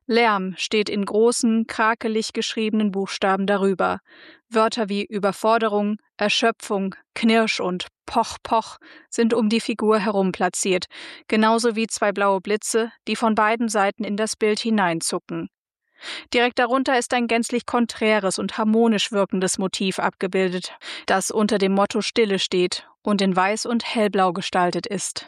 Lärm steht in großen, krakelig geschriebenen Buchstaben darüber. Wörter wie Überforderung, Erschöpfung, Knirsch und Poch, Poch sind um die Figur herum platziert, genauso wie zwei blaue Blitze, die von beiden Seiten in das Bild hineinzucken. Direkt darunter ist ein gänzlich konträres und harmonisch wirkendes Motiv abgebildet, das unter dem Motto Stille steht und in weiß und hellblau gestaltet ist.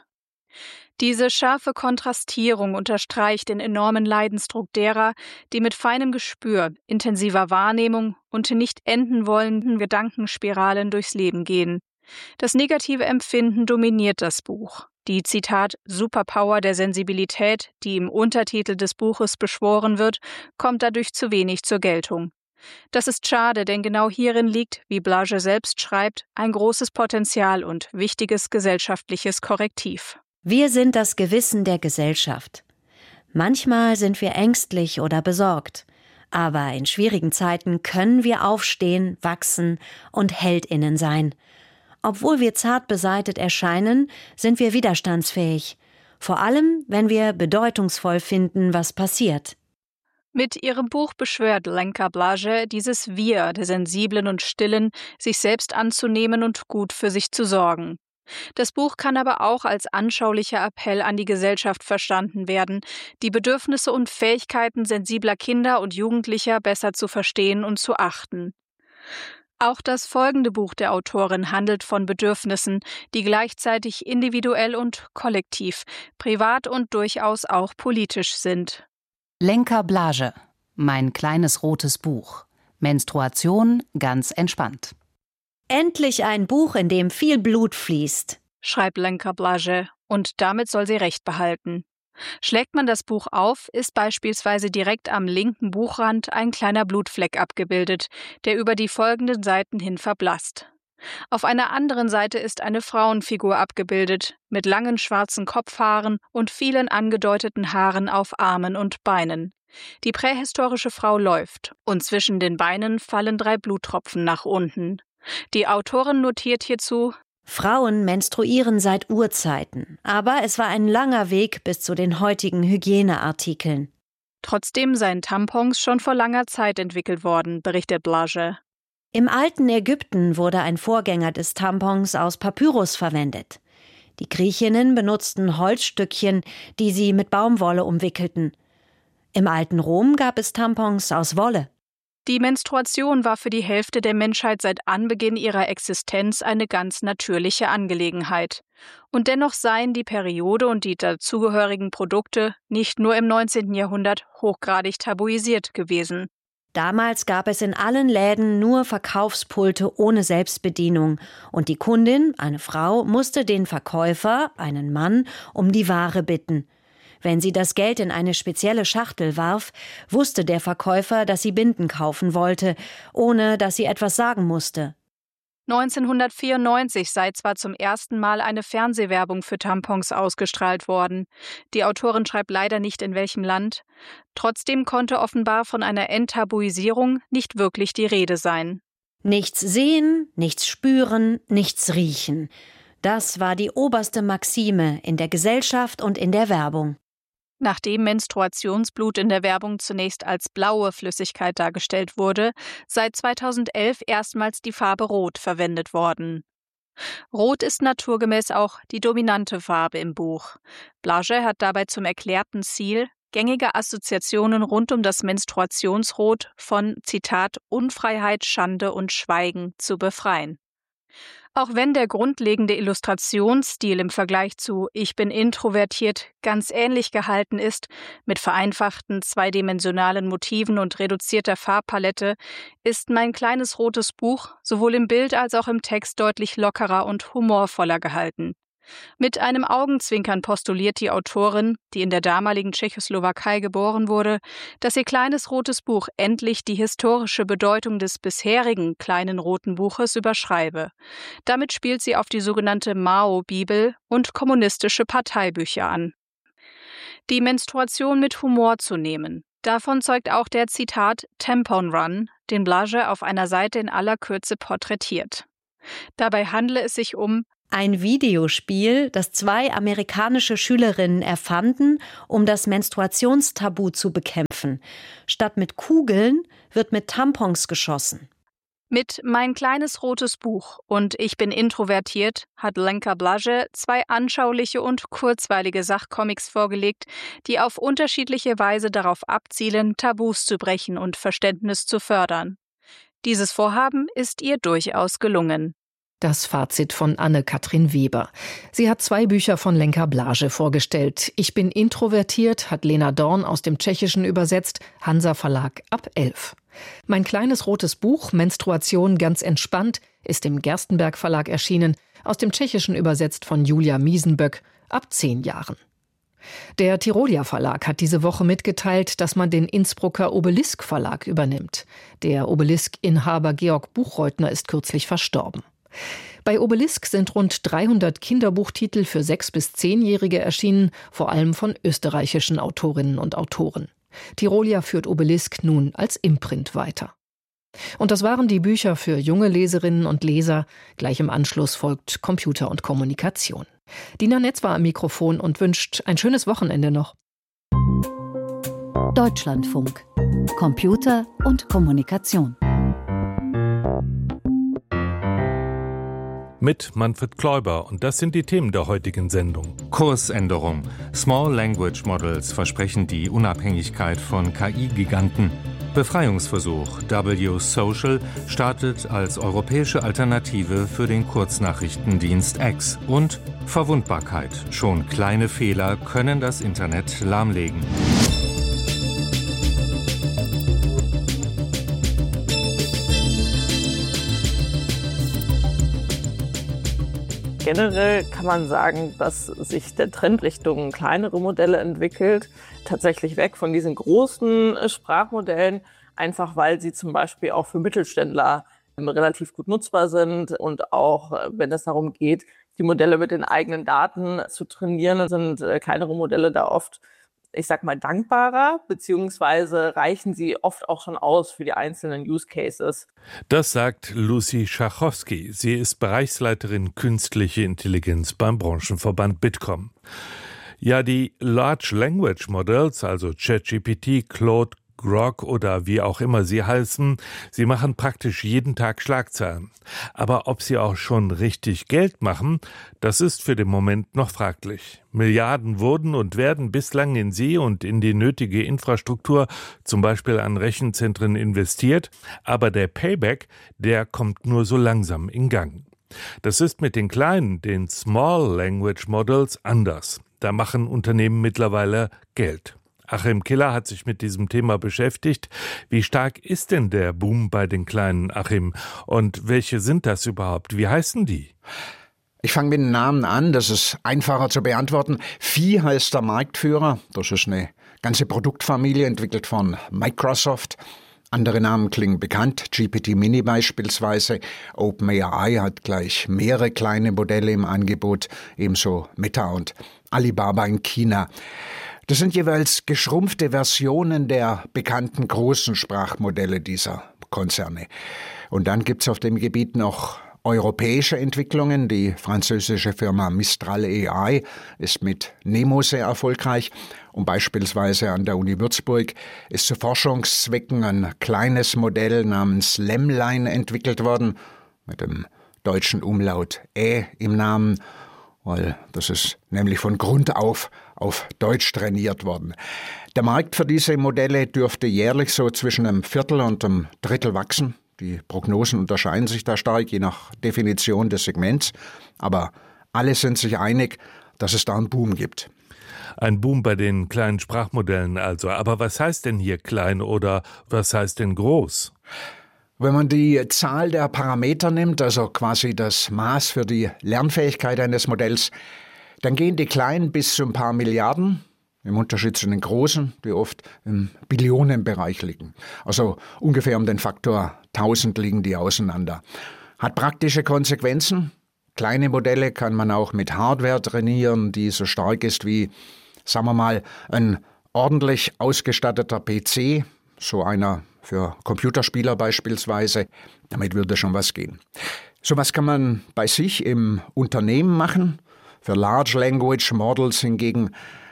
Diese scharfe Kontrastierung unterstreicht den enormen Leidensdruck derer, die mit feinem Gespür, intensiver Wahrnehmung und nicht enden wollenden Gedankenspiralen durchs Leben gehen. Das negative Empfinden dominiert das Buch. Die, Zitat, Superpower der Sensibilität, die im Untertitel des Buches beschworen wird, kommt dadurch zu wenig zur Geltung. Das ist schade, denn genau hierin liegt, wie Blage selbst schreibt, ein großes Potenzial und wichtiges gesellschaftliches Korrektiv. Wir sind das Gewissen der Gesellschaft. Manchmal sind wir ängstlich oder besorgt, aber in schwierigen Zeiten können wir aufstehen, wachsen und HeldInnen sein. Obwohl wir zart beseitet erscheinen, sind wir widerstandsfähig. Vor allem, wenn wir bedeutungsvoll finden, was passiert. Mit ihrem Buch beschwört Lenka Blage dieses Wir der Sensiblen und Stillen, sich selbst anzunehmen und gut für sich zu sorgen. Das Buch kann aber auch als anschaulicher Appell an die Gesellschaft verstanden werden, die Bedürfnisse und Fähigkeiten sensibler Kinder und Jugendlicher besser zu verstehen und zu achten. Auch das folgende Buch der Autorin handelt von Bedürfnissen, die gleichzeitig individuell und kollektiv, privat und durchaus auch politisch sind. Lenka Blage, mein kleines rotes Buch. Menstruation ganz entspannt. Endlich ein Buch, in dem viel Blut fließt, schreibt Lenka Blage, und damit soll sie recht behalten. Schlägt man das Buch auf, ist beispielsweise direkt am linken Buchrand ein kleiner Blutfleck abgebildet, der über die folgenden Seiten hin verblasst. Auf einer anderen Seite ist eine Frauenfigur abgebildet, mit langen schwarzen Kopfhaaren und vielen angedeuteten Haaren auf Armen und Beinen. Die prähistorische Frau läuft, und zwischen den Beinen fallen 3 Bluttropfen nach unten. Die Autorin notiert hierzu: Frauen menstruieren seit Urzeiten, aber es war ein langer Weg bis zu den heutigen Hygieneartikeln. Trotzdem seien Tampons schon vor langer Zeit entwickelt worden, berichtet Blage. Im alten Ägypten wurde ein Vorgänger des Tampons aus Papyrus verwendet. Die Griechinnen benutzten Holzstückchen, die sie mit Baumwolle umwickelten. Im alten Rom gab es Tampons aus Wolle. Die Menstruation war für die Hälfte der Menschheit seit Anbeginn ihrer Existenz eine ganz natürliche Angelegenheit. Und dennoch seien die Periode und die dazugehörigen Produkte nicht nur im 19. Jahrhundert hochgradig tabuisiert gewesen. Damals gab es in allen Läden nur Verkaufspulte ohne Selbstbedienung und die Kundin, eine Frau, musste den Verkäufer, einen Mann, um die Ware bitten. Wenn sie das Geld in eine spezielle Schachtel warf, wusste der Verkäufer, dass sie Binden kaufen wollte, ohne dass sie etwas sagen musste. 1994 sei zwar zum ersten Mal eine Fernsehwerbung für Tampons ausgestrahlt worden. Die Autorin schreibt leider nicht, in welchem Land. Trotzdem konnte offenbar von einer Enttabuisierung nicht wirklich die Rede sein. Nichts sehen, nichts spüren, nichts riechen. Das war die oberste Maxime in der Gesellschaft und in der Werbung. Nachdem Menstruationsblut in der Werbung zunächst als blaue Flüssigkeit dargestellt wurde, sei 2011 erstmals die Farbe Rot verwendet worden. Rot ist naturgemäß auch die dominante Farbe im Buch. Blage hat dabei zum erklärten Ziel, gängige Assoziationen rund um das Menstruationsrot von, Zitat, Unfreiheit, Schande und Schweigen zu befreien. Auch wenn der grundlegende Illustrationsstil im Vergleich zu Ich bin introvertiert ganz ähnlich gehalten ist, mit vereinfachten zweidimensionalen Motiven und reduzierter Farbpalette, ist mein kleines rotes Buch sowohl im Bild als auch im Text deutlich lockerer und humorvoller gehalten. Mit einem Augenzwinkern postuliert die Autorin, die in der damaligen Tschechoslowakei geboren wurde, dass ihr kleines rotes Buch endlich die historische Bedeutung des bisherigen kleinen roten Buches überschreibe. Damit spielt sie auf die sogenannte Mao-Bibel und kommunistische Parteibücher an. Die Menstruation mit Humor zu nehmen. Davon zeugt auch der, Zitat, Tampon Run, den Blage auf einer Seite in aller Kürze porträtiert. Dabei handle es sich um ein Videospiel, das 2 amerikanische Schülerinnen erfanden, um das Menstruationstabu zu bekämpfen. kämpfen. Statt mit Kugeln wird mit Tampons geschossen. Mit Mein kleines rotes Buch und Ich bin introvertiert hat Lenka Blaže 2 anschauliche und kurzweilige Sachcomics vorgelegt, die auf unterschiedliche Weise darauf abzielen, Tabus zu brechen und Verständnis zu fördern. Dieses Vorhaben ist ihr durchaus gelungen. Das Fazit von Anne-Kathrin Weber. Sie hat 2 Bücher von Lenka Blaže vorgestellt. Ich bin introvertiert hat Lena Dorn aus dem Tschechischen übersetzt, Hansa Verlag ab 11. Mein kleines rotes Buch, Menstruation ganz entspannt, ist im Gerstenberg Verlag erschienen, aus dem Tschechischen übersetzt von Julia Miesenböck, ab 10 Jahren. Der Tirolia Verlag hat diese Woche mitgeteilt, dass man den Innsbrucker Obelisk Verlag übernimmt. Der Obelisk-Inhaber Georg Buchreutner ist kürzlich verstorben. Bei Obelisk sind rund 300 Kinderbuchtitel für 6- bis 10-Jährige erschienen, vor allem von österreichischen Autorinnen und Autoren. Tirolia führt Obelisk nun als Imprint weiter. Und das waren die Bücher für junge Leserinnen und Leser. Gleich im Anschluss folgt Computer und Kommunikation. Dina Netz war am Mikrofon und wünscht ein schönes Wochenende noch. Deutschlandfunk. Computer und Kommunikation. Mit Manfred Kläuber, und das sind die Themen der heutigen Sendung. Kursänderung. Small Language Models versprechen die Unabhängigkeit von KI-Giganten. Befreiungsversuch. W-Social startet als europäische Alternative für den Kurznachrichtendienst X. Und Verwundbarkeit. Schon kleine Fehler können das Internet lahmlegen. Generell kann man sagen, dass sich der Trend Richtung kleinere Modelle entwickelt, tatsächlich weg von diesen großen Sprachmodellen, einfach weil sie zum Beispiel auch für Mittelständler relativ gut nutzbar sind und auch, wenn es darum geht, die Modelle mit den eigenen Daten zu trainieren, sind kleinere Modelle da oft, ich sag mal, dankbarer, beziehungsweise reichen sie oft auch schon aus für die einzelnen Use Cases. Das sagt Lucy Schachowski. Sie ist Bereichsleiterin Künstliche Intelligenz beim Branchenverband Bitkom. Ja, die Large Language Models, also ChatGPT, Claude, Grok oder wie auch immer sie heißen, sie machen praktisch jeden Tag Schlagzeilen. Aber ob sie auch schon richtig Geld machen, das ist für den Moment noch fraglich. Milliarden wurden und werden bislang in sie und in die nötige Infrastruktur, zum Beispiel an Rechenzentren, investiert, aber der Payback, der kommt nur so langsam in Gang. Das ist mit den kleinen, den Small Language Models anders. Da machen Unternehmen mittlerweile Geld. Achim Killer hat sich mit diesem Thema beschäftigt. Wie stark ist denn der Boom bei den kleinen, Achim? Und welche sind das überhaupt? Wie heißen die? Ich fange mit den Namen an, das ist einfacher zu beantworten. Phi heißt der Marktführer. Das ist eine ganze Produktfamilie, entwickelt von Microsoft. Andere Namen klingen bekannt, GPT Mini beispielsweise. OpenAI hat gleich mehrere kleine Modelle im Angebot, ebenso Meta und Alibaba in China. Das sind jeweils geschrumpfte Versionen der bekannten großen Sprachmodelle dieser Konzerne. Und dann gibt's auf dem Gebiet noch europäische Entwicklungen. Die französische Firma Mistral AI ist mit Nemo sehr erfolgreich. Und beispielsweise an der Uni Würzburg ist zu Forschungszwecken ein kleines Modell namens Lämmlein entwickelt worden, mit dem deutschen Umlaut Ä im Namen, weil das ist nämlich von Grund auf Deutsch trainiert worden. Der Markt für diese Modelle dürfte jährlich so zwischen einem Viertel und einem Drittel wachsen. Die Prognosen unterscheiden sich da stark, je nach Definition des Segments. Aber alle sind sich einig, dass es da einen Boom gibt. Ein Boom bei den kleinen Sprachmodellen also. Aber was heißt denn hier klein oder was heißt denn groß? Wenn man die Zahl der Parameter nimmt, also quasi das Maß für die Lernfähigkeit eines Modells, dann gehen die kleinen bis zu ein paar Milliarden, im Unterschied zu den großen, die oft im Billionenbereich liegen. Also ungefähr um den Faktor 1000 liegen die auseinander. Hat praktische Konsequenzen. Kleine Modelle kann man auch mit Hardware trainieren, die so stark ist wie, sagen wir mal, ein ordentlich ausgestatteter PC, so einer für Computerspieler beispielsweise. Damit würde schon was gehen. Sowas kann man bei sich im Unternehmen machen. Für Large Language Models hingegen,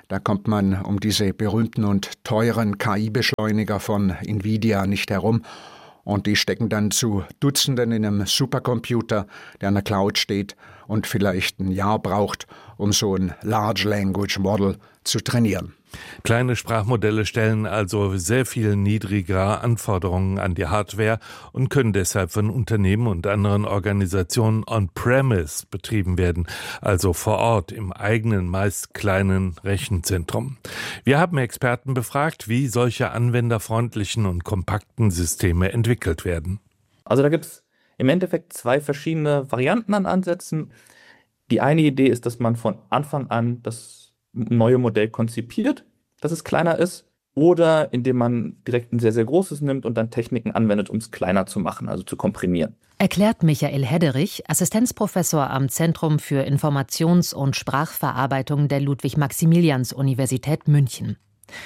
Da kommt man um diese berühmten und teuren KI-Beschleuniger von Nvidia nicht herum. Und die stecken dann zu Dutzenden in einem Supercomputer, der an der Cloud steht und vielleicht ein Jahr braucht, um so ein Large Language Model zu trainieren. Kleine Sprachmodelle stellen also sehr viel niedrigere Anforderungen an die Hardware und können deshalb von Unternehmen und anderen Organisationen on-premise betrieben werden, also vor Ort im eigenen, meist kleinen Rechenzentrum. Wir haben Experten befragt, wie solche anwenderfreundlichen und kompakten Systeme entwickelt werden. Also da gibt es im Endeffekt 2 verschiedene Varianten an Ansätzen. Die eine Idee ist, dass man von Anfang an das neue Modell konzipiert, dass es kleiner ist, oder indem man direkt ein sehr, sehr großes nimmt und dann Techniken anwendet, um es kleiner zu machen, also zu komprimieren. Erklärt Michael Hedderich, Assistenzprofessor am Zentrum für Informations- und Sprachverarbeitung der Ludwig-Maximilians-Universität München.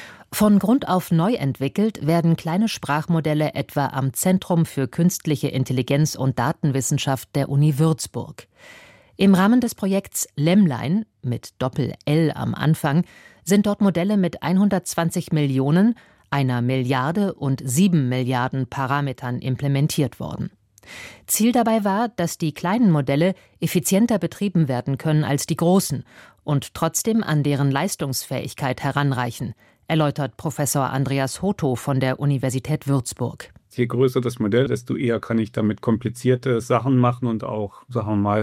Von Grund auf neu entwickelt werden kleine Sprachmodelle etwa am Zentrum für künstliche Intelligenz und Datenwissenschaft der Uni Würzburg. Im Rahmen des Projekts Lämmlein, mit Doppel-L am Anfang, sind dort Modelle mit 120 Millionen, 1 Milliarde und 7 Milliarden Parametern implementiert worden. Ziel dabei war, dass die kleinen Modelle effizienter betrieben werden können als die großen und trotzdem an deren Leistungsfähigkeit heranreichen, erläutert Professor Andreas Hotto von der Universität Würzburg. Je größer das Modell, desto eher kann ich damit komplizierte Sachen machen und auch, sagen wir mal,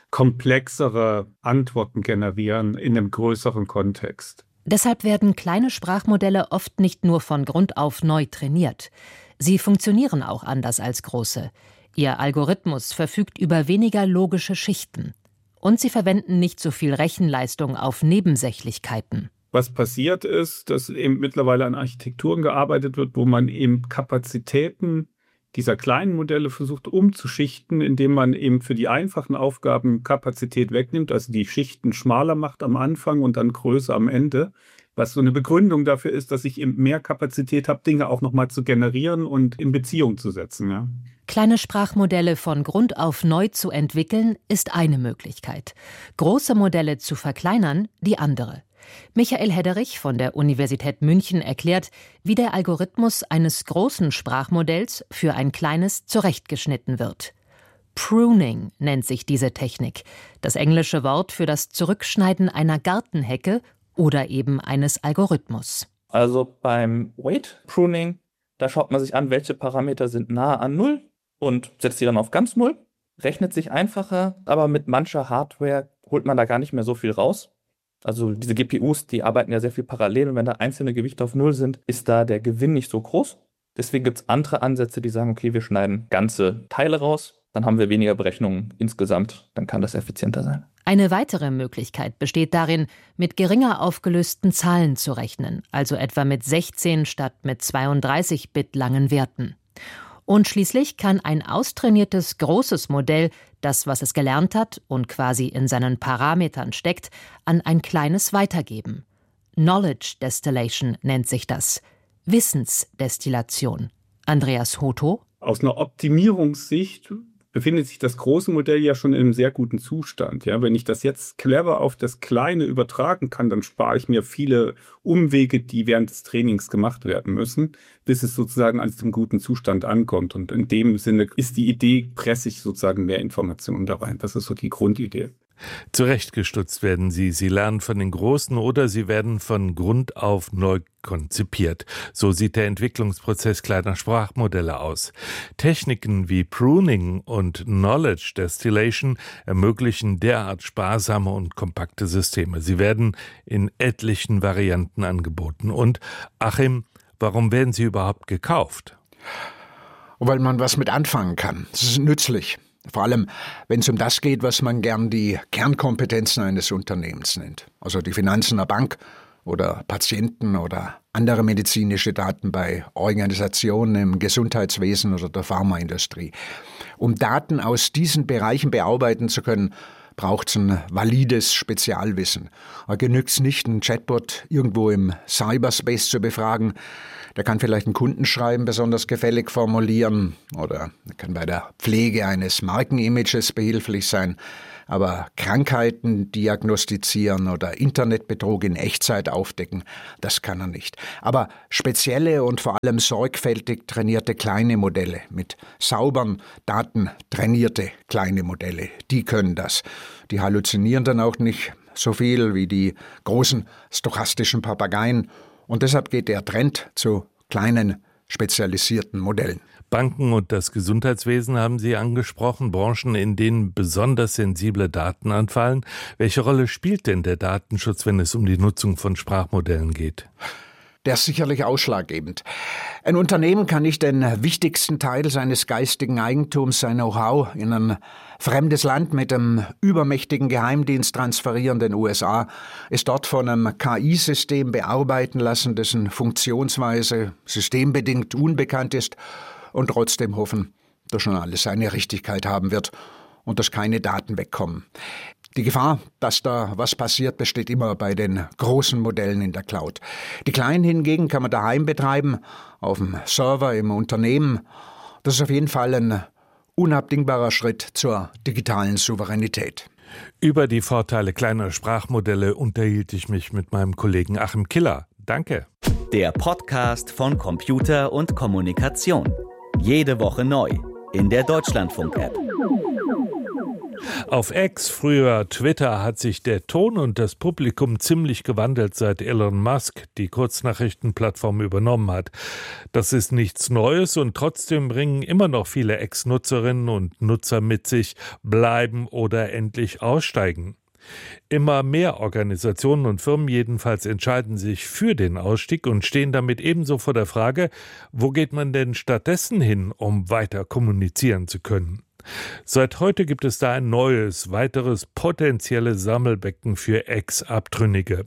komplexere Antworten generieren in einem größeren Kontext. Deshalb werden kleine Sprachmodelle oft nicht nur von Grund auf neu trainiert. Sie funktionieren auch anders als große. Ihr Algorithmus verfügt über weniger logische Schichten. Und sie verwenden nicht so viel Rechenleistung auf Nebensächlichkeiten. Was passiert ist, dass eben mittlerweile an Architekturen gearbeitet wird, wo man eben Kapazitäten dieser kleinen Modelle versucht umzuschichten, indem man eben für die einfachen Aufgaben Kapazität wegnimmt, also die Schichten schmaler macht am Anfang und dann größer am Ende, was so eine Begründung dafür ist, dass ich eben mehr Kapazität habe, Dinge auch nochmal zu generieren und in Beziehung zu setzen. Ja. Kleine Sprachmodelle von Grund auf neu zu entwickeln, ist eine Möglichkeit. Große Modelle zu verkleinern, die andere. Michael Hedderich von der Universität München erklärt, wie der Algorithmus eines großen Sprachmodells für ein kleines zurechtgeschnitten wird. Pruning nennt sich diese Technik, das englische Wort für das Zurückschneiden einer Gartenhecke oder eben eines Algorithmus. Also beim Weight Pruning, da schaut man sich an, welche Parameter sind nahe an 0 und setzt die dann auf ganz 0. Rechnet sich einfacher, aber mit mancher Hardware holt man da gar nicht mehr so viel raus. Also diese GPUs, die arbeiten ja sehr viel parallel und wenn da einzelne Gewichte auf 0 sind, ist da der Gewinn nicht so groß. Deswegen gibt es andere Ansätze, die sagen, okay, wir schneiden ganze Teile raus, dann haben wir weniger Berechnungen insgesamt, dann kann das effizienter sein. Eine weitere Möglichkeit besteht darin, mit geringer aufgelösten Zahlen zu rechnen, also etwa mit 16 statt mit 32 Bit langen Werten. Und schließlich kann ein austrainiertes großes Modell das, was es gelernt hat und quasi in seinen Parametern steckt, an ein kleines weitergeben. Knowledge Distillation nennt sich das. Wissensdestillation. Andreas Hotto. Aus einer Optimierungssicht befindet sich das große Modell ja schon in einem sehr guten Zustand. Ja, wenn ich das jetzt clever auf das Kleine übertragen kann, dann spare ich mir viele Umwege, die während des Trainings gemacht werden müssen, bis es sozusagen an diesem guten Zustand ankommt. Und in dem Sinne ist die Idee, presse ich sozusagen mehr Informationen da rein. Das ist so die Grundidee. Zurechtgestutzt werden sie. Sie lernen von den Großen oder sie werden von Grund auf neu konzipiert. So sieht der Entwicklungsprozess kleiner Sprachmodelle aus. Techniken wie Pruning und Knowledge Distillation ermöglichen derart sparsame und kompakte Systeme. Sie werden in etlichen Varianten angeboten. Und, Achim, warum werden sie überhaupt gekauft? Weil man was mit anfangen kann. Es ist nützlich. Vor allem, wenn es um das geht, was man gern die Kernkompetenzen eines Unternehmens nennt. Also die Finanzen einer Bank oder Patienten oder andere medizinische Daten bei Organisationen im Gesundheitswesen oder der Pharmaindustrie. Um Daten aus diesen Bereichen bearbeiten zu können, braucht es ein valides Spezialwissen. Da genügt es nicht, einen Chatbot irgendwo im Cyberspace zu befragen. Der kann vielleicht ein Kundenschreiben besonders gefällig formulieren oder kann bei der Pflege eines Markenimages behilflich sein. Aber Krankheiten diagnostizieren oder Internetbetrug in Echtzeit aufdecken, das kann er nicht. Aber spezielle und vor allem sorgfältig trainierte kleine Modelle, mit sauberen Daten trainierte kleine Modelle, die können das. Die halluzinieren dann auch nicht so viel wie die großen stochastischen Papageien. Und deshalb geht der Trend zu kleinen, spezialisierten Modellen. Banken und das Gesundheitswesen haben Sie angesprochen, Branchen, in denen besonders sensible Daten anfallen. Welche Rolle spielt denn der Datenschutz, wenn es um die Nutzung von Sprachmodellen geht? Der ist sicherlich ausschlaggebend. Ein Unternehmen kann nicht den wichtigsten Teil seines geistigen Eigentums, sein Know-how, in ein fremdes Land mit einem übermächtigen Geheimdienst transferieren, den USA, es dort von einem KI-System bearbeiten lassen, dessen Funktionsweise systembedingt unbekannt ist, und trotzdem hoffen, dass schon alles seine Richtigkeit haben wird und dass keine Daten wegkommen. Die Gefahr, dass da was passiert, besteht immer bei den großen Modellen in der Cloud. Die kleinen hingegen kann man daheim betreiben, auf dem Server im Unternehmen. Das ist auf jeden Fall ein unabdingbarer Schritt zur digitalen Souveränität. Über die Vorteile kleiner Sprachmodelle unterhielt ich mich mit meinem Kollegen Achim Killer. Danke. Der Podcast von Computer und Kommunikation. Jede Woche neu in der Deutschlandfunk-App. Auf X, früher Twitter, hat sich der Ton und das Publikum ziemlich gewandelt, seit Elon Musk die Kurznachrichtenplattform übernommen hat. Das ist nichts Neues und trotzdem bringen immer noch viele Ex-Nutzerinnen und Nutzer mit sich, bleiben oder endlich aussteigen. Immer mehr Organisationen und Firmen jedenfalls entscheiden sich für den Ausstieg und stehen damit ebenso vor der Frage, wo geht man denn stattdessen hin, um weiter kommunizieren zu können? Seit heute gibt es da ein neues, weiteres potenzielles Sammelbecken für Ex-Abtrünnige.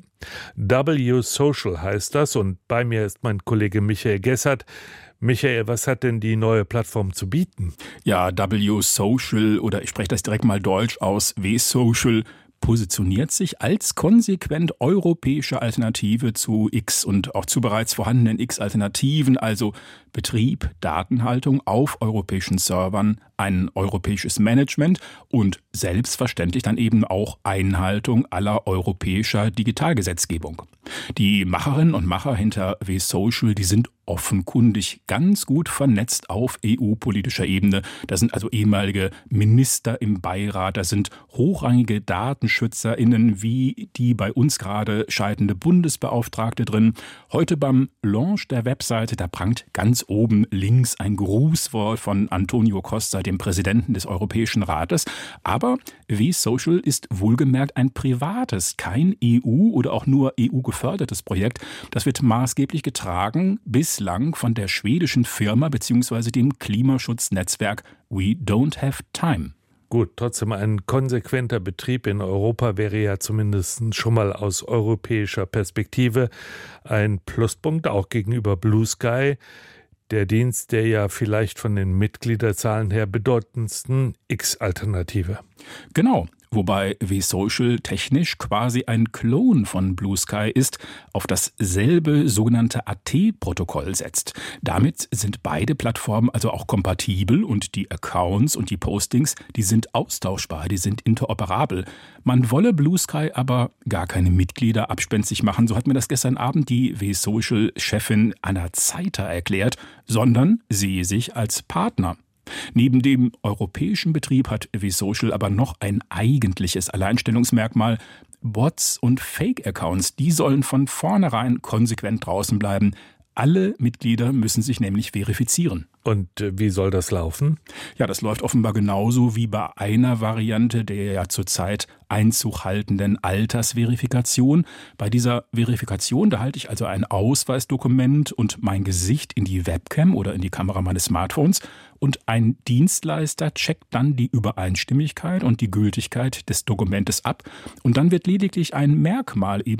W-Social heißt das und bei mir ist mein Kollege Michael Gessert. Michael, was hat denn die neue Plattform zu bieten? Ja, W-Social oder ich spreche das direkt mal deutsch aus, W-Social positioniert sich als konsequent europäische Alternative zu X und auch zu bereits vorhandenen X-Alternativen, also Betrieb, Datenhaltung auf europäischen Servern, ein europäisches Management und selbstverständlich dann eben auch Einhaltung aller europäischer Digitalgesetzgebung. Die Macherinnen und Macher hinter W-Social, die sind offenkundig ganz gut vernetzt auf EU-politischer Ebene. Da sind also ehemalige Minister im Beirat, da sind hochrangige DatenschützerInnen wie die bei uns gerade scheidende Bundesbeauftragte drin. Heute beim Launch der Webseite, da prangt ganz oben links ein Grußwort von Antonio Costa, dem Präsidenten des Europäischen Rates. Aber W-Social ist wohlgemerkt ein privates, kein EU- oder auch nur EU-gefördertes Projekt. Das wird maßgeblich getragen bislang von der schwedischen Firma bzw. dem Klimaschutznetzwerk We Don't Have Time. Gut, trotzdem ein konsequenter Betrieb in Europa wäre ja zumindest schon mal aus europäischer Perspektive ein Pluspunkt, auch gegenüber Blue Sky, der Dienst der ja vielleicht von den Mitgliederzahlen her bedeutendsten X-Alternative. Genau. Wobei W-Social technisch quasi ein Klon von Blue Sky ist, auf dasselbe sogenannte AT-Protokoll setzt. Damit sind beide Plattformen also auch kompatibel und die Accounts und die Postings, die sind austauschbar, die sind interoperabel. Man wolle Blue Sky aber gar keine Mitglieder abspenstig machen, so hat mir das gestern Abend die W-Social-Chefin Anna Zeiter erklärt, sondern sehe sich als Partner. Neben dem europäischen Betrieb hat W-Social aber noch ein eigentliches Alleinstellungsmerkmal. Bots und Fake-Accounts, die sollen von vornherein konsequent draußen bleiben. Alle Mitglieder müssen sich nämlich verifizieren. Und wie soll das laufen? Ja, das läuft offenbar genauso wie bei einer Variante der ja zurzeit Einzug haltenden Altersverifikation. Bei dieser Verifikation, da halte ich also ein Ausweisdokument und mein Gesicht in die Webcam oder in die Kamera meines Smartphones und ein Dienstleister checkt dann die Übereinstimmigkeit und die Gültigkeit des Dokumentes ab und dann wird lediglich ein Merkmal eben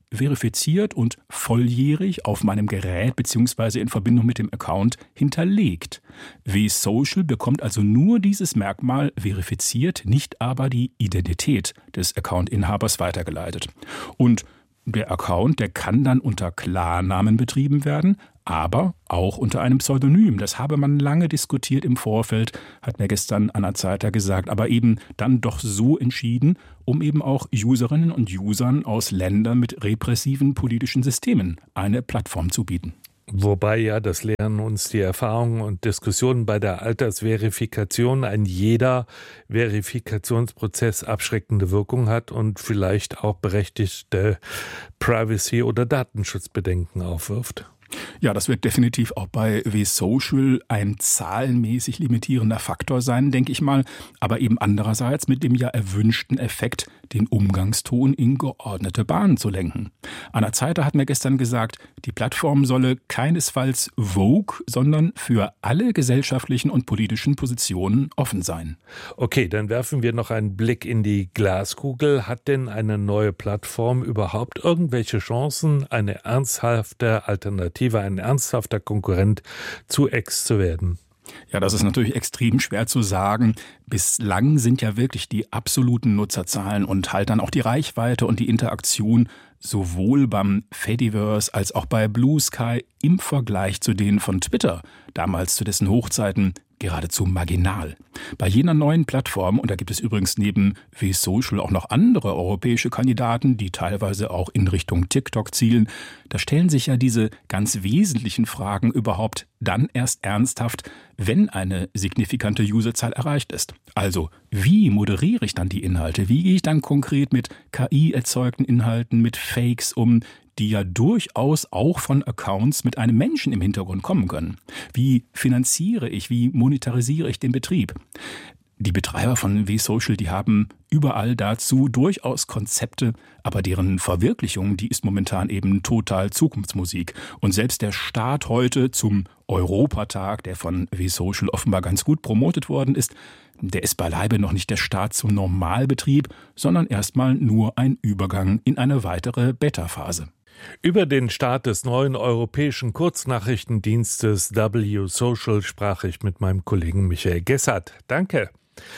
verifiziert und volljährig auf meinem Gerät bzw. in Verbindung mit dem Account hinterlegt. W-Social bekommt also nur dieses Merkmal verifiziert, nicht aber die Identität des Accountinhabers weitergeleitet. Und der Account, der kann dann unter Klarnamen betrieben werden, aber auch unter einem Pseudonym. Das habe man lange diskutiert im Vorfeld, hat mir gestern Anna Zeiter gesagt, aber eben dann doch so entschieden, um eben auch Userinnen und Usern aus Ländern mit repressiven politischen Systemen eine Plattform zu bieten. Wobei ja, das lehren uns die Erfahrungen und Diskussionen bei der Altersverifikation, ein jeder Verifikationsprozess abschreckende Wirkung hat und vielleicht auch berechtigte Privacy- oder Datenschutzbedenken aufwirft. Ja, das wird definitiv auch bei W-Social ein zahlenmäßig limitierender Faktor sein, denke ich mal, aber eben andererseits mit dem ja erwünschten Effekt, den Umgangston in geordnete Bahnen zu lenken. Anna Zeiter hat mir gestern gesagt, die Plattform solle keinesfalls Vogue, sondern für alle gesellschaftlichen und politischen Positionen offen sein. Okay, dann werfen wir noch einen Blick in die Glaskugel. Hat denn eine neue Plattform überhaupt irgendwelche Chancen, eine ernsthafte Alternative, ein ernsthafter Konkurrent zu X zu werden? Ja, das ist natürlich extrem schwer zu sagen. Bislang sind ja wirklich die absoluten Nutzerzahlen und halt dann auch die Reichweite und die Interaktion sowohl beim Fediverse als auch bei Blue Sky im Vergleich zu denen von Twitter, damals zu dessen Hochzeiten, geradezu marginal. Bei jener neuen Plattform, und da gibt es übrigens neben W-Social auch noch andere europäische Kandidaten, die teilweise auch in Richtung TikTok zielen, da stellen sich ja diese ganz wesentlichen Fragen überhaupt dann erst ernsthaft, wenn eine signifikante Userzahl erreicht ist. Also, wie moderiere ich dann die Inhalte? Wie gehe ich dann konkret mit KI-erzeugten Inhalten, mit Fakes um, die ja durchaus auch von Accounts mit einem Menschen im Hintergrund kommen können? Wie finanziere ich, wie monetarisiere ich den Betrieb? Die Betreiber von W-Social, die haben überall dazu durchaus Konzepte, aber deren Verwirklichung, die ist momentan eben total Zukunftsmusik. Und selbst der Start heute zum Europatag, der von W-Social offenbar ganz gut promotet worden ist, der ist beileibe noch nicht der Start zum Normalbetrieb, sondern erstmal nur ein Übergang in eine weitere Beta-Phase. Über den Start des neuen europäischen Kurznachrichtendienstes W-Social sprach ich mit meinem Kollegen Michael Gessert. Danke.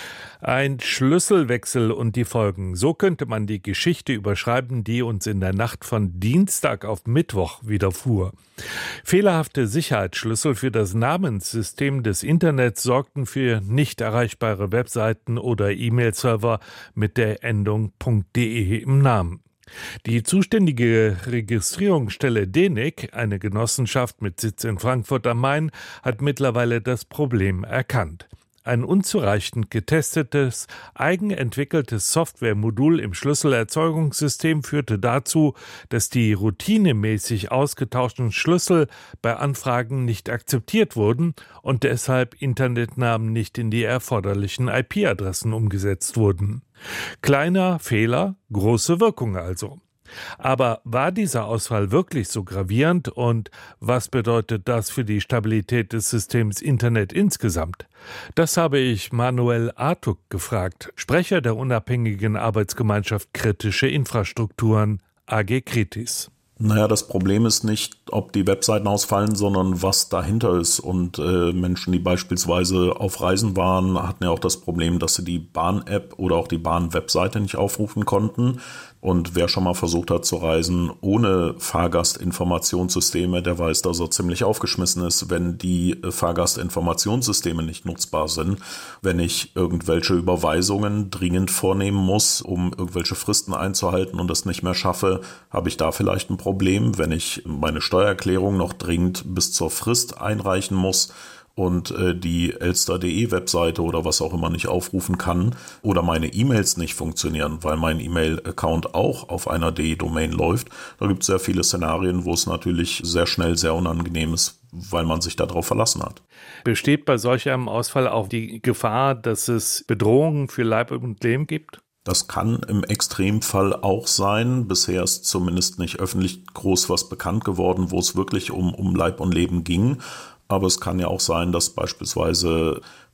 Ein Schlüsselwechsel und die Folgen. So könnte man die Geschichte überschreiben, die uns in der Nacht von Dienstag auf Mittwoch widerfuhr. Fehlerhafte Sicherheitsschlüssel für das Namenssystem des Internets sorgten für nicht erreichbare Webseiten oder E-Mail-Server mit der Endung .de im Namen. Die zuständige Registrierungsstelle DENIC, eine Genossenschaft mit Sitz in Frankfurt am Main, hat mittlerweile das Problem erkannt. Ein unzureichend getestetes, eigenentwickeltes Softwaremodul im Schlüsselerzeugungssystem führte dazu, dass die routinemäßig ausgetauschten Schlüssel bei Anfragen nicht akzeptiert wurden und deshalb Internetnamen nicht in die erforderlichen IP-Adressen umgesetzt wurden. Kleiner Fehler, große Wirkung also. Aber war dieser Ausfall wirklich so gravierend und was bedeutet das für die Stabilität des Systems Internet insgesamt? Das habe ich Manuel Artuk gefragt, Sprecher der unabhängigen Arbeitsgemeinschaft Kritische Infrastrukturen, AG Kritis. Naja, das Problem ist nicht, ob die Webseiten ausfallen, sondern was dahinter ist. Und Menschen, die beispielsweise auf Reisen waren, hatten ja auch das Problem, dass sie die Bahn-App oder auch die Bahn-Webseite nicht aufrufen konnten. Und wer schon mal versucht hat zu reisen ohne Fahrgastinformationssysteme, der weiß, dass er ziemlich aufgeschmissen ist, wenn die Fahrgastinformationssysteme nicht nutzbar sind. Wenn ich irgendwelche Überweisungen dringend vornehmen muss, um irgendwelche Fristen einzuhalten und das nicht mehr schaffe, habe ich da vielleicht ein Problem. Wenn ich meine Steuererklärung noch dringend bis zur Frist einreichen muss und die Elster.de-Webseite oder was auch immer nicht aufrufen kann oder meine E-Mails nicht funktionieren, weil mein E-Mail-Account auch auf einer DE-Domain läuft. Da gibt es sehr viele Szenarien, wo es natürlich sehr schnell sehr unangenehm ist, weil man sich darauf verlassen hat. Besteht bei solch einem Ausfall auch die Gefahr, dass es Bedrohungen für Leib und Leben gibt? Das kann im Extremfall auch sein. Bisher ist zumindest nicht öffentlich groß was bekannt geworden, wo es wirklich um Leib und Leben ging. Aber es kann ja auch sein, dass beispielsweise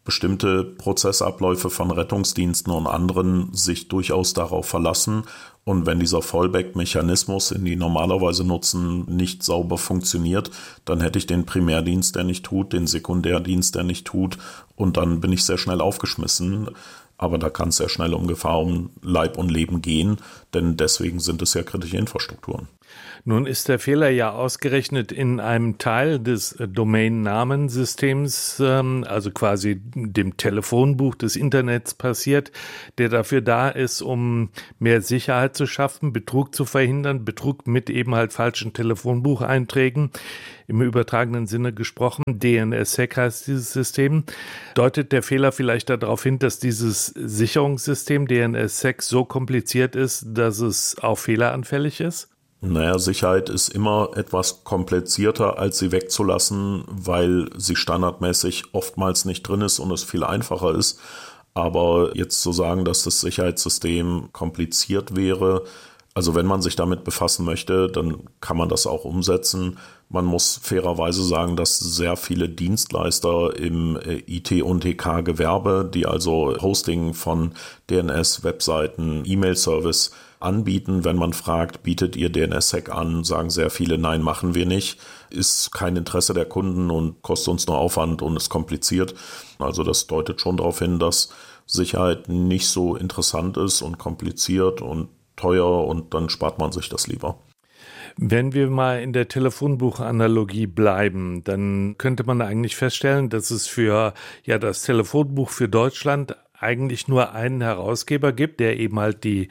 bestimmte Prozessabläufe von Rettungsdiensten und anderen sich durchaus darauf verlassen. Und wenn dieser Fallback-Mechanismus, den die normalerweise nutzen, nicht sauber funktioniert, dann hätte ich den Primärdienst, der nicht tut, den Sekundärdienst, der nicht tut, und dann bin ich sehr schnell aufgeschmissen. Aber da kann es sehr schnell um Gefahr um Leib und Leben gehen, denn deswegen sind es ja kritische Infrastrukturen. Nun ist der Fehler ja ausgerechnet in einem Teil des Domain-Namensystems, also quasi dem Telefonbuch des Internets passiert, der dafür da ist, um mehr Sicherheit zu schaffen, Betrug zu verhindern, Betrug mit eben halt falschen Telefonbucheinträgen. Im übertragenen Sinne gesprochen, DNSSEC heißt dieses System. Deutet der Fehler vielleicht darauf hin, dass dieses Sicherungssystem DNSSEC so kompliziert ist, dass es auch fehleranfällig ist? Naja, Sicherheit ist immer etwas komplizierter, als sie wegzulassen, weil sie standardmäßig oftmals nicht drin ist und es viel einfacher ist. Aber jetzt zu sagen, dass das Sicherheitssystem kompliziert wäre, also wenn man sich damit befassen möchte, dann kann man das auch umsetzen. Man muss fairerweise sagen, dass sehr viele Dienstleister im IT- und TK-Gewerbe, die also Hosting von DNS-Webseiten, E-Mail-Service anbieten. Wenn man fragt, bietet ihr DNSSEC an, sagen sehr viele, nein, machen wir nicht. Ist kein Interesse der Kunden und kostet uns nur Aufwand und ist kompliziert. Also das deutet schon darauf hin, dass Sicherheit nicht so interessant ist und kompliziert und teuer, und dann spart man sich das lieber. Wenn wir mal in der Telefonbuchanalogie bleiben, dann könnte man eigentlich feststellen, dass es für das Telefonbuch für Deutschland eigentlich nur einen Herausgeber gibt, der eben halt die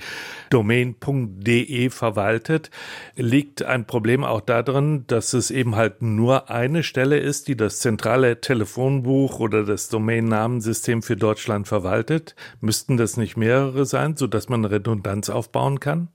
Domain.de verwaltet. Liegt ein Problem auch darin, dass es eben halt nur eine Stelle ist, die das zentrale Telefonbuch oder das Domain-Namensystem für Deutschland verwaltet? Müssten das nicht mehrere sein, sodass man Redundanz aufbauen kann?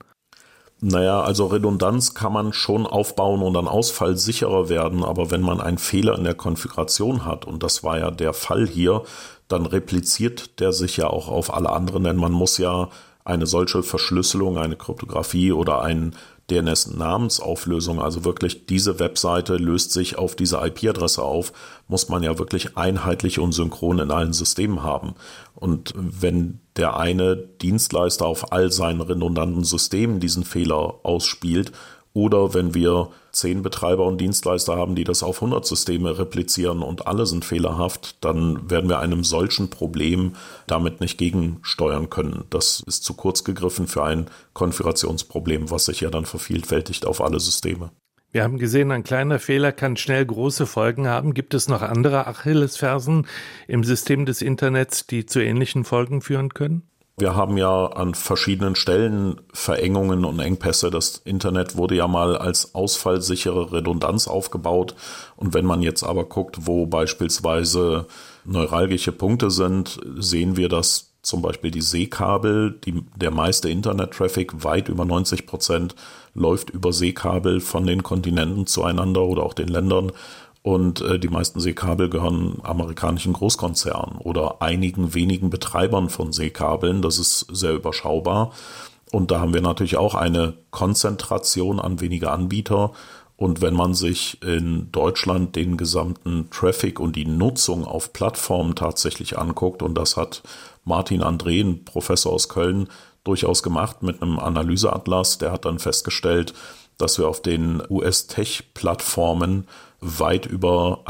Naja, also Redundanz kann man schon aufbauen und an Ausfall sicherer werden, aber wenn man einen Fehler in der Konfiguration hat, und das war ja der Fall hier, dann repliziert der sich ja auch auf alle anderen, denn man muss ja eine solche Verschlüsselung, eine Kryptographie oder eine DNS-Namensauflösung, also wirklich diese Webseite löst sich auf diese IP-Adresse auf, muss man ja wirklich einheitlich und synchron in allen Systemen haben. Und wenn der eine Dienstleister auf all seinen redundanten Systemen diesen Fehler ausspielt, oder wenn wir 10 Betreiber und Dienstleister haben, die das auf 100 Systeme replizieren und alle sind fehlerhaft, dann werden wir einem solchen Problem damit nicht gegensteuern können. Das ist zu kurz gegriffen für ein Konfigurationsproblem, was sich ja dann vervielfältigt auf alle Systeme. Wir haben gesehen, ein kleiner Fehler kann schnell große Folgen haben. Gibt es noch andere Achillesfersen im System des Internets, die zu ähnlichen Folgen führen können? Wir haben ja an verschiedenen Stellen Verengungen und Engpässe. Das Internet wurde ja mal als ausfallsichere Redundanz aufgebaut. Und wenn man jetzt aber guckt, wo beispielsweise neuralgische Punkte sind, sehen wir, dass zum Beispiel die Seekabel, der meiste Internet-Traffic, weit über 90%, läuft über Seekabel von den Kontinenten zueinander oder auch den Ländern. Und die meisten Seekabel gehören amerikanischen Großkonzernen oder einigen wenigen Betreibern von Seekabeln. Das ist sehr überschaubar. Und da haben wir natürlich auch eine Konzentration an wenige Anbieter. Und wenn man sich in Deutschland den gesamten Traffic und die Nutzung auf Plattformen tatsächlich anguckt, und das hat Martin André, ein Professor aus Köln, durchaus gemacht mit einem Analyseatlas, der hat dann festgestellt, dass wir auf den US-Tech-Plattformen weit über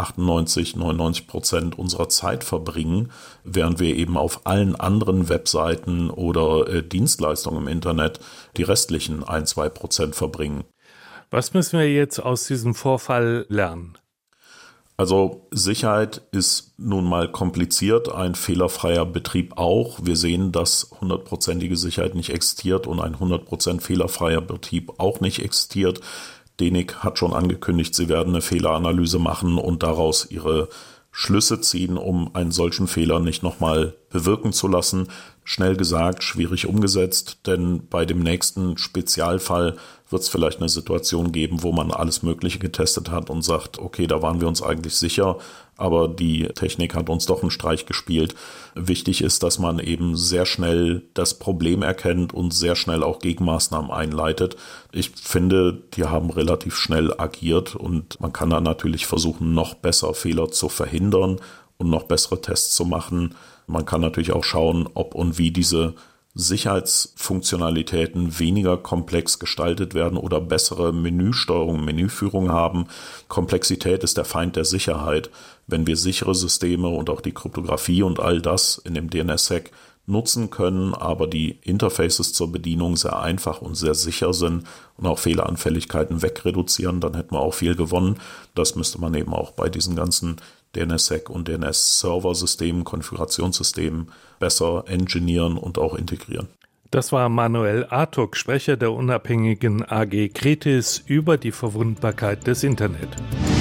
98-99% unserer Zeit verbringen, während wir eben auf allen anderen Webseiten oder Dienstleistungen im Internet die restlichen 1-2% verbringen. Was müssen wir jetzt aus diesem Vorfall lernen? Also Sicherheit ist nun mal kompliziert, ein fehlerfreier Betrieb auch. Wir sehen, dass 100%ige Sicherheit nicht existiert und ein 100% fehlerfreier Betrieb auch nicht existiert. DENIC hat schon angekündigt, sie werden eine Fehleranalyse machen und daraus ihre Schlüsse ziehen, um einen solchen Fehler nicht nochmal bewirken zu lassen. Schnell gesagt, schwierig umgesetzt, denn bei dem nächsten Spezialfall wird es vielleicht eine Situation geben, wo man alles Mögliche getestet hat und sagt, okay, da waren wir uns eigentlich sicher, aber die Technik hat uns doch einen Streich gespielt. Wichtig ist, dass man eben sehr schnell das Problem erkennt und sehr schnell auch Gegenmaßnahmen einleitet. Ich finde, die haben relativ schnell agiert und man kann dann natürlich versuchen, noch besser Fehler zu verhindern und noch bessere Tests zu machen. Man kann natürlich auch schauen, ob und wie diese Sicherheitsfunktionalitäten weniger komplex gestaltet werden oder bessere Menüsteuerung, Menüführung haben. Komplexität ist der Feind der Sicherheit. Wenn wir sichere Systeme und auch die Kryptographie und all das in dem DNSSEC nutzen können, aber die Interfaces zur Bedienung sehr einfach und sehr sicher sind und auch Fehleranfälligkeiten wegreduzieren, dann hätten wir auch viel gewonnen. Das müsste man eben auch bei diesen ganzen DNSSEC und DNS-Server-Systemen, Konfigurationssystemen besser engineieren und auch integrieren. Das war Manuel Artuk, Sprecher der unabhängigen AG Kretis über die Verwundbarkeit des Internet.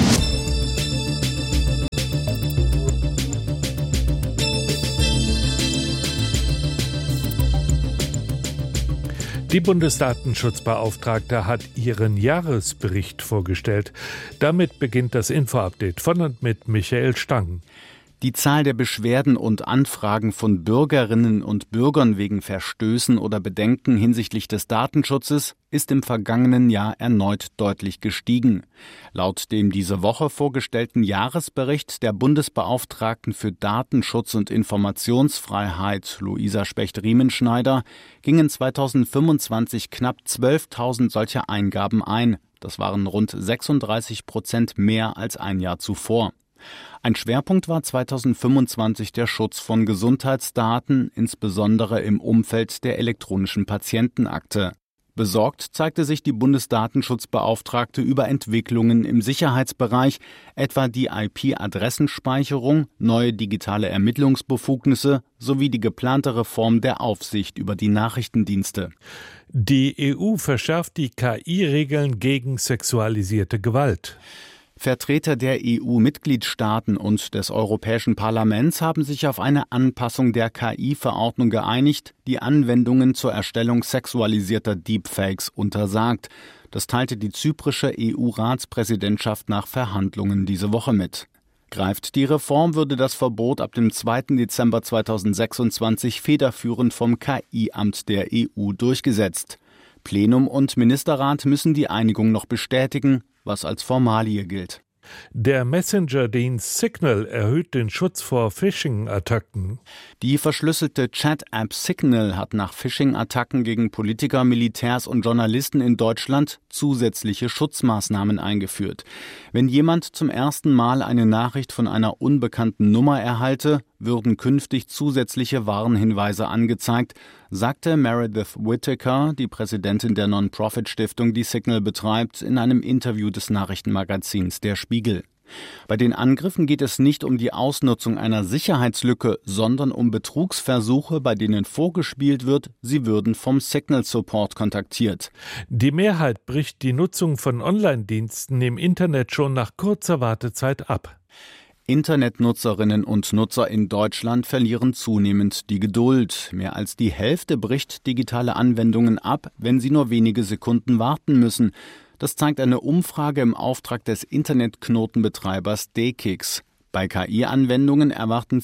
Die Bundesdatenschutzbeauftragte hat ihren Jahresbericht vorgestellt. Damit beginnt das Info-Update von und mit Michael Stang. Die Zahl der Beschwerden und Anfragen von Bürgerinnen und Bürgern wegen Verstößen oder Bedenken hinsichtlich des Datenschutzes ist im vergangenen Jahr erneut deutlich gestiegen. Laut dem diese Woche vorgestellten Jahresbericht der Bundesbeauftragten für Datenschutz und Informationsfreiheit, Luisa Specht-Riemenschneider, gingen 2025 knapp 12.000 solcher Eingaben ein. Das waren rund 36% mehr als ein Jahr zuvor. Ein Schwerpunkt war 2025 der Schutz von Gesundheitsdaten, insbesondere im Umfeld der elektronischen Patientenakte. Besorgt zeigte sich die Bundesdatenschutzbeauftragte über Entwicklungen im Sicherheitsbereich, etwa die IP-Adressenspeicherung, neue digitale Ermittlungsbefugnisse sowie die geplante Reform der Aufsicht über die Nachrichtendienste. Die EU verschärft die KI-Regeln gegen sexualisierte Gewalt. Vertreter der EU-Mitgliedstaaten und des Europäischen Parlaments haben sich auf eine Anpassung der KI-Verordnung geeinigt, die Anwendungen zur Erstellung sexualisierter Deepfakes untersagt. Das teilte die zyprische EU-Ratspräsidentschaft nach Verhandlungen diese Woche mit. Greift die Reform, würde das Verbot ab dem 2. Dezember 2026 federführend vom KI-Amt der EU durchgesetzt. Plenum und Ministerrat müssen die Einigung noch bestätigen, was als Formalie gilt. Der Messenger-Dienst Signal erhöht den Schutz vor Phishing-Attacken. Die verschlüsselte Chat-App Signal hat nach Phishing-Attacken gegen Politiker, Militärs und Journalisten in Deutschland zusätzliche Schutzmaßnahmen eingeführt. Wenn jemand zum ersten Mal eine Nachricht von einer unbekannten Nummer erhalte, würden künftig zusätzliche Warnhinweise angezeigt, sagte Meredith Whittaker, die Präsidentin der Non-Profit-Stiftung, die Signal betreibt, in einem Interview des Nachrichtenmagazins Der Spiegel. Bei den Angriffen geht es nicht um die Ausnutzung einer Sicherheitslücke, sondern um Betrugsversuche, bei denen vorgespielt wird, sie würden vom Signal-Support kontaktiert. Die Mehrheit bricht die Nutzung von Online-Diensten im Internet schon nach kurzer Wartezeit ab. Internetnutzerinnen und Nutzer in Deutschland verlieren zunehmend die Geduld. Mehr als die Hälfte bricht digitale Anwendungen ab, wenn sie nur wenige Sekunden warten müssen. Das zeigt eine Umfrage im Auftrag des Internetknotenbetreibers DKIX. Bei KI-Anwendungen erwarten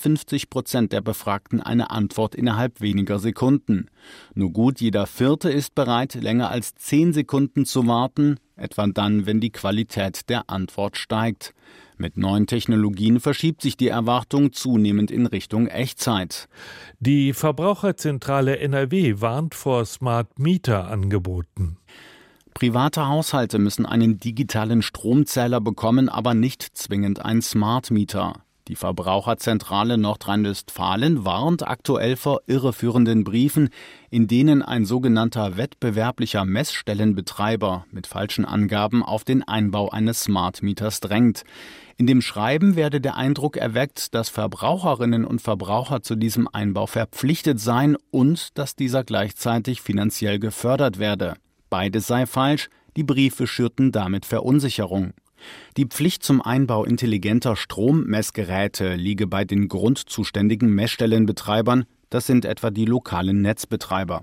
54% der Befragten eine Antwort innerhalb weniger Sekunden. Nur gut jeder Vierte ist bereit, länger als 10 Sekunden zu warten, etwa dann, wenn die Qualität der Antwort steigt. Mit neuen Technologien verschiebt sich die Erwartung zunehmend in Richtung Echtzeit. Die Verbraucherzentrale NRW warnt vor Smart Meter-Angeboten. Private Haushalte müssen einen digitalen Stromzähler bekommen, aber nicht zwingend ein Smart Meter. Die Verbraucherzentrale Nordrhein-Westfalen warnt aktuell vor irreführenden Briefen, in denen ein sogenannter wettbewerblicher Messstellenbetreiber mit falschen Angaben auf den Einbau eines Smart Meters drängt. In dem Schreiben werde der Eindruck erweckt, dass Verbraucherinnen und Verbraucher zu diesem Einbau verpflichtet seien und dass dieser gleichzeitig finanziell gefördert werde. Beides sei falsch, die Briefe schürten damit Verunsicherung. Die Pflicht zum Einbau intelligenter Strommessgeräte liege bei den grundzuständigen Messstellenbetreibern, das sind etwa die lokalen Netzbetreiber.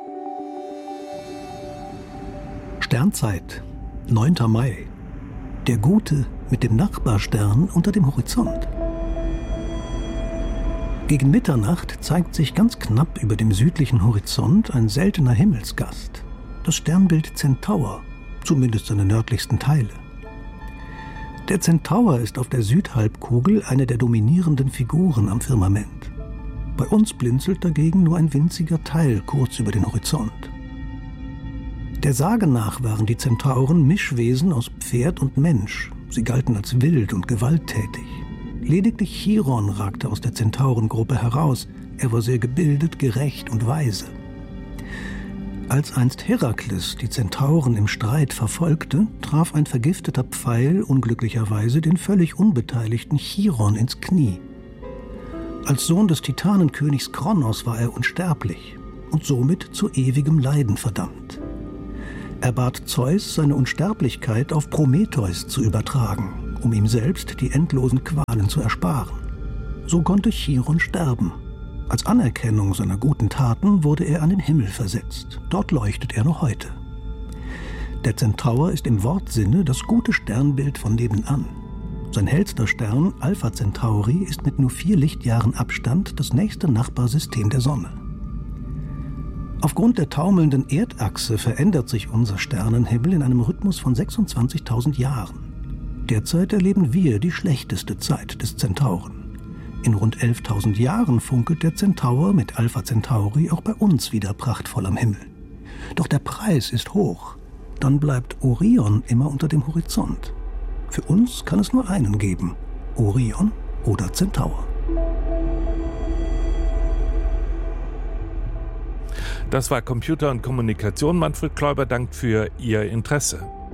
Sternzeit, 9. Mai. Der Gute mit dem Nachbarstern unter dem Horizont. Gegen Mitternacht zeigt sich ganz knapp über dem südlichen Horizont ein seltener Himmelsgast, das Sternbild Zentaur, zumindest seine nördlichsten Teile. Der Zentaur ist auf der Südhalbkugel eine der dominierenden Figuren am Firmament. Bei uns blinzelt dagegen nur ein winziger Teil kurz über den Horizont. Der Sage nach waren die Zentauren Mischwesen aus Pferd und Mensch. Sie galten als wild und gewalttätig. Lediglich Chiron ragte aus der Zentaurengruppe heraus. Er war sehr gebildet, gerecht und weise. Als einst Herakles die Zentauren im Streit verfolgte, traf ein vergifteter Pfeil unglücklicherweise den völlig unbeteiligten Chiron ins Knie. Als Sohn des Titanenkönigs Kronos war er unsterblich und somit zu ewigem Leiden verdammt. Er bat Zeus, seine Unsterblichkeit auf Prometheus zu übertragen, um ihm selbst die endlosen Qualen zu ersparen. So konnte Chiron sterben. Als Anerkennung seiner guten Taten wurde er an den Himmel versetzt. Dort leuchtet er noch heute. Der Zentaur ist im Wortsinne das gute Sternbild von nebenan. Sein hellster Stern, Alpha Centauri, ist mit nur 4 Lichtjahren Abstand das nächste Nachbarsystem der Sonne. Aufgrund der taumelnden Erdachse verändert sich unser Sternenhimmel in einem Rhythmus von 26.000 Jahren. Derzeit erleben wir die schlechteste Zeit des Zentauren. In rund 11.000 Jahren funkelt der Zentaur mit Alpha Centauri auch bei uns wieder prachtvoll am Himmel. Doch der Preis ist hoch. Dann bleibt Orion immer unter dem Horizont. Für uns kann es nur einen geben: Orion oder Zentaur. Das war Computer und Kommunikation. Manfred Kläuber dankt für Ihr Interesse.